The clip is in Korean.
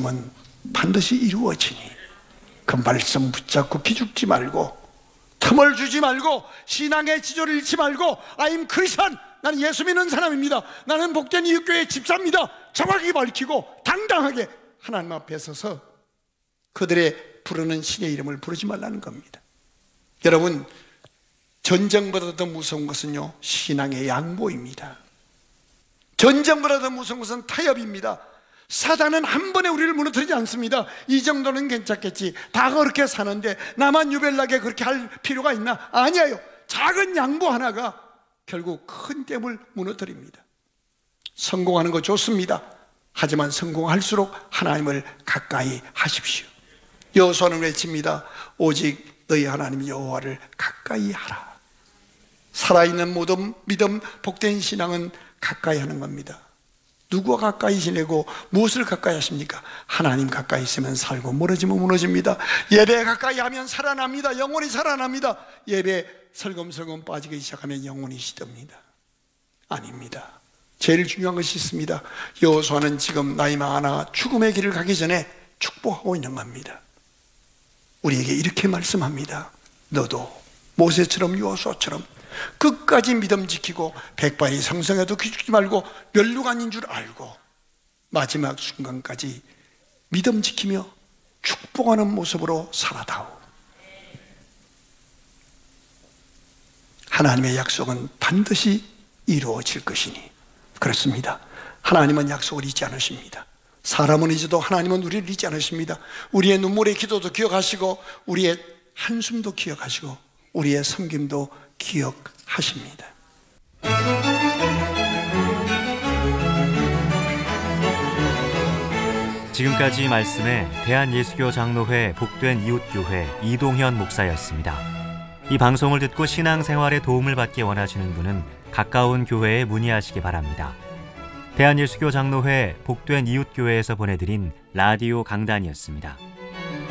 말씀은 반드시 이루어지니 그 말씀 붙잡고 기죽지 말고 틈을 주지 말고 신앙의 지조를 잃지 말고 I'm 크리스천, 나는 예수 믿는 사람입니다, 나는 복된 이웃교회 집사입니다, 정확히 밝히고 당당하게 하나님 앞에 서서 그들의 부르는 신의 이름을 부르지 말라는 겁니다. 여러분, 전쟁보다 더 무서운 것은요, 신앙의 양보입니다. 전쟁보다 더 무서운 것은 타협입니다. 사단은 한 번에 우리를 무너뜨리지 않습니다. 이 정도는 괜찮겠지, 다 그렇게 사는데 나만 유별나게 그렇게 할 필요가 있나? 아니에요. 작은 양보 하나가 결국 큰 댐을 무너뜨립니다. 성공하는 거 좋습니다. 하지만 성공할수록 하나님을 가까이 하십시오. 여호수아는 외칩니다. 오직 너희 하나님 여호와를 가까이 하라. 살아있는 모든 믿음, 복된 신앙은 가까이 하는 겁니다. 누구와 가까이 지내고 무엇을 가까이 하십니까? 하나님 가까이 있으면 살고 멀어지면 무너집니다. 예배 가까이 하면 살아납니다. 영혼이 살아납니다. 예배 설금설금 빠지기 시작하면 영혼이 시듭니다. 아닙니다. 제일 중요한 것이 있습니다. 여호수아는 지금 나이 많아 죽음의 길을 가기 전에 축복하고 있는 겁니다. 우리에게 이렇게 말씀합니다. 너도 모세처럼 여호수아처럼 끝까지 믿음 지키고 백발이 성성해도 기죽지 말고 멸류관인 줄 알고 마지막 순간까지 믿음 지키며 축복하는 모습으로 살아다오. 하나님의 약속은 반드시 이루어질 것이니 그렇습니다. 하나님은 약속을 잊지 않으십니다. 사람은 잊어도 하나님은 우리를 잊지 않으십니다. 우리의 눈물의 기도도 기억하시고 우리의 한숨도 기억하시고 우리의 섬김도 기억하십니다. 지금까지 말씀에 대한예수교 장로회 복된 이웃교회 이동현 목사였습니다. 이 방송을 듣고 신앙생활에 도움을 받기 원하시는 분은 가까운 교회에 문의하시기 바랍니다. 대한예수교 장로회 복된 이웃교회에서 보내드린 라디오 강단이었습니다.